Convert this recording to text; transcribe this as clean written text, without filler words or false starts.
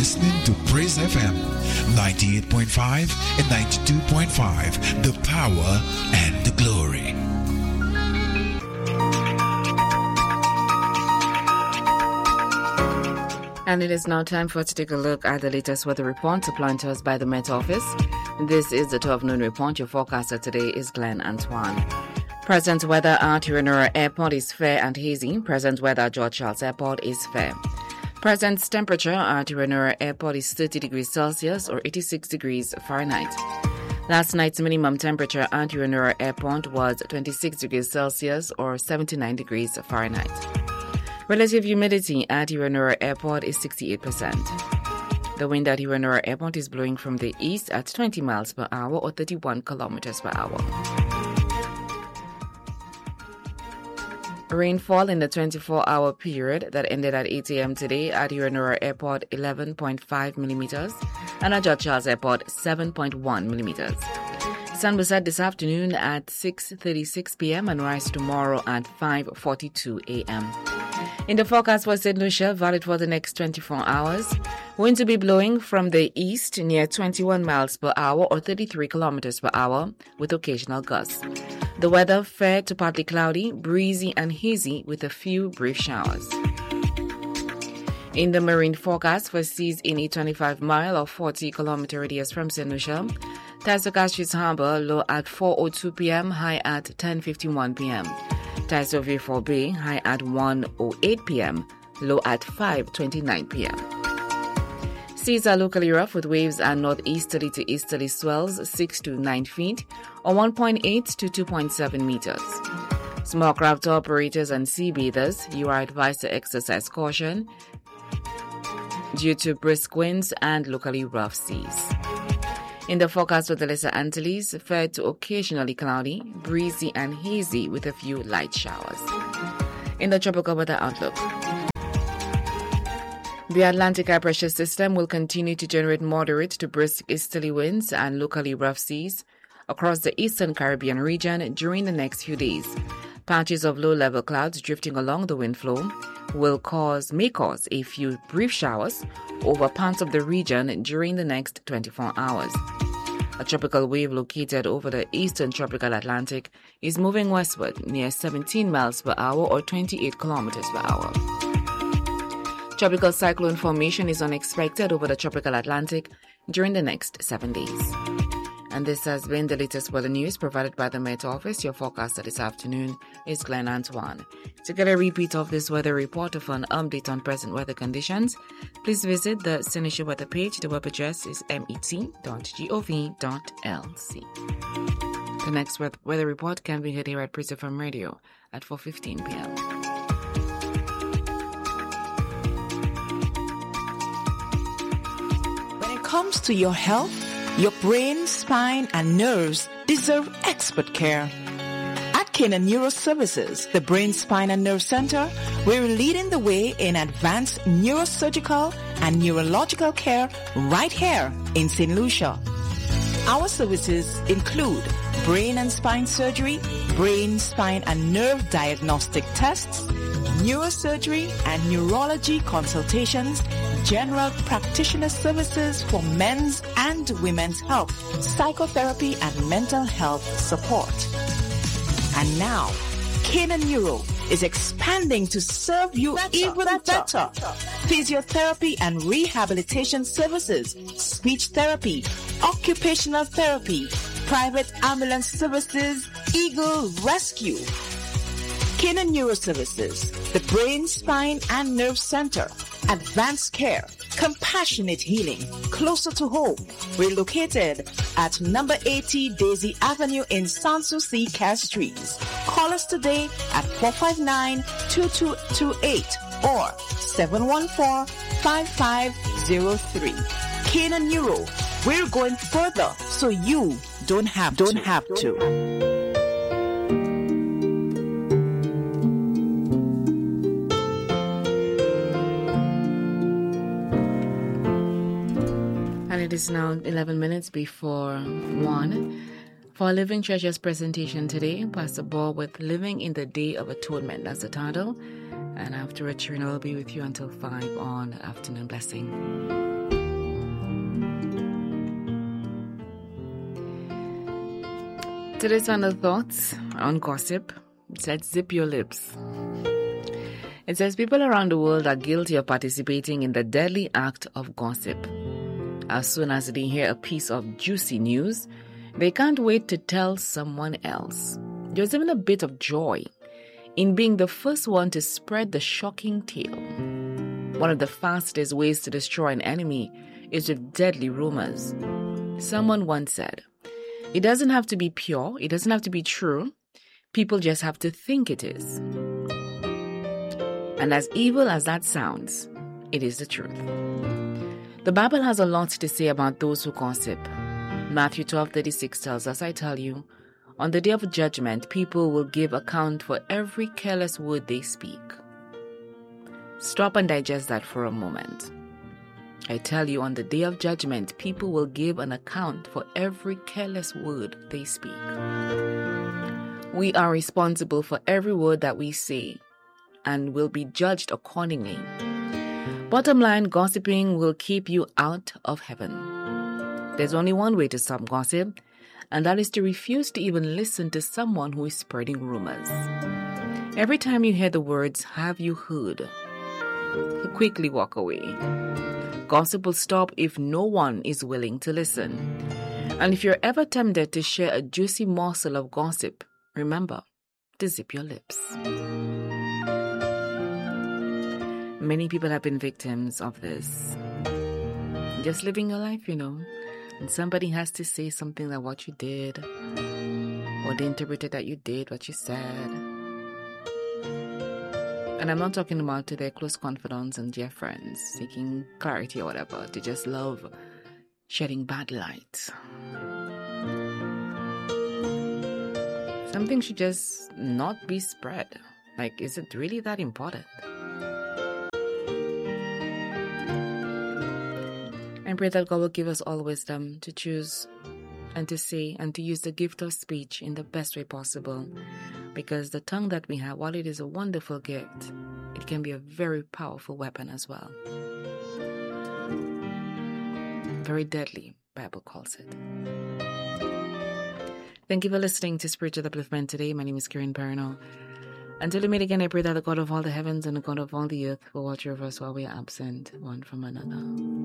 listening to Praise FM 98.5 and 92.5, the power and the glory. And it is now time for us to take a look at the latest weather report supplied to us by the Met Office. This is the 12 noon report. Your forecaster today is Glenn Antoine. Present weather at Urinura Airport is fair and hazy. Present weather at George Charles Airport is fair. Present temperature at Urinura Airport is 30 degrees Celsius or 86 degrees Fahrenheit. Last night's minimum temperature at Urinura Airport was 26 degrees Celsius or 79 degrees Fahrenheit. Relative humidity at Urinura Airport is 68%. The wind at Urinura Airport is blowing from the east at 20 miles per hour or 31 kilometers per hour. Rainfall in the 24-hour period that ended at 8 a.m. today at Urinura Airport 11.5 millimeters and at George Charles Airport 7.1 millimeters. Sun will set this afternoon at 6:36 p.m. and rise tomorrow at 5:42 a.m. In the forecast for St. Lucia, valid for the next 24 hours, wind to be blowing from the east near 21 miles per hour or 33 kilometers per hour with occasional gusts. The weather fair to partly cloudy, breezy and hazy with a few brief showers. In the marine forecast for seas in a 25-mile or 40-kilometer radius from St. Lucia, tides for Castries Harbour low at 4:02 p.m., high at 10:51 p.m. Tides of Vieux-Fort Bay high at 1:08 p.m., low at 5:29 p.m. Seas are locally rough with waves and northeasterly to easterly swells 6 to 9 feet or 1.8 to 2.7 meters. Small craft operators and sea bathers, you are advised to exercise caution due to brisk winds and locally rough seas. In the forecast for the Lesser Antilles, fair to occasionally cloudy, breezy and hazy with a few light showers. In the tropical weather outlook, the Atlantic high pressure system will continue to generate moderate to brisk easterly winds and locally rough seas across the eastern Caribbean region during the next few days. Patches of low-level clouds drifting along the wind flow may cause a few brief showers over parts of the region during the next 24 hours. A tropical wave located over the eastern tropical Atlantic is moving westward near 17 miles per hour or 28 kilometers per hour. Tropical cyclone formation is unexpected over the tropical Atlantic during the next 7 days. And this has been the latest weather news provided by the Met Office. Your forecaster this afternoon is Glenn Antoine. To get a repeat of this weather report or for an update on present weather conditions, please visit the St. Lucia weather page. The web address is met.gov.lc. The next weather report can be heard here at Praise FM Radio at 4:15 p.m. When it comes to your health, your brain, spine, and nerves deserve expert care. At Kena Neuro Services, the Brain, Spine, and Nerve Center, we're leading the way in advanced neurosurgical and neurological care right here in St. Lucia. Our services include brain and spine surgery, brain, spine, and nerve diagnostic tests, neurosurgery and neurology consultations, general practitioner services for men's and women's health, psychotherapy and mental health support. And now, Kena Neuro is expanding to serve you even better. Physiotherapy and rehabilitation services, speech therapy, occupational therapy, private ambulance services, Eagle Rescue. Kena Neuro Services, the Brain, Spine, and Nerve Center, advanced care, compassionate healing, closer to home. We're located at number 80 Daisy Avenue in Sanssouci, Castries. Call us today at 459-2228 or 714-5503. Kena Neuro, we're going further so you don't have to. It is now 11 minutes before 1. For Living Treasures presentation today, Pastor Ball with Living in the Day of Atonement. That's the title. And after return, I'll be with you until 5 on Afternoon Blessing. Today's final thoughts on gossip. It said, zip your lips. It says, people around the world are guilty of participating in the deadly act of gossip. As soon as they hear a piece of juicy news, they can't wait to tell someone else. There's even a bit of joy in being the first one to spread the shocking tale. One of the fastest ways to destroy an enemy is with deadly rumors. Someone once said, it doesn't have to be pure, it doesn't have to be true, people just have to think it is. And as evil as that sounds, it is the truth. The Bible has a lot to say about those who gossip. Matthew 12:36 tells us, I tell you, on the day of judgment, people will give account for every careless word they speak. Stop and digest that for a moment. I tell you, on the day of judgment, people will give an account for every careless word they speak. We are responsible for every word that we say and will be judged accordingly. Bottom line, gossiping will keep you out of heaven. There's only one way to stop gossip, and that is to refuse to even listen to someone who is spreading rumors. Every time you hear the words, have you heard? Quickly walk away. Gossip will stop if no one is willing to listen. And if you're ever tempted to share a juicy morsel of gossip, remember to zip your lips. Many people have been victims of this. Just living your life, and somebody has to say something like what you did, or they interpreted that you did what you said. And I'm not talking about to their close confidants and dear friends seeking clarity or whatever. They just love shedding bad light. Something should just not be spread. Like, is it really that important? I pray that God will give us all wisdom to choose and to say and to use the gift of speech in the best way possible. Because the tongue that we have, while it is a wonderful gift, it can be a very powerful weapon as well. Very deadly, Bible calls it. Thank you for listening to Spiritual Upliftment today. My name is Karen Perino. Until we meet again, I pray that the God of all the heavens and the God of all the earth will watch over us while we are absent one from another.